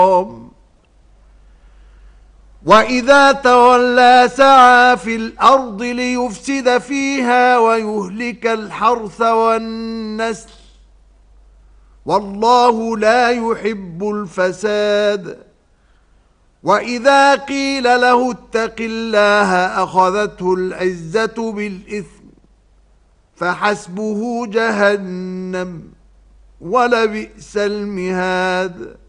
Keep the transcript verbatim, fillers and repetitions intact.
وإذا تولى سعى في الأرض ليفسد فيها ويهلك الحرث والنسل والله لا يحب الفساد. وإذا قيل له اتق الله أخذته العزة بالإثم فحسبه جهنم ولبئس المهاد.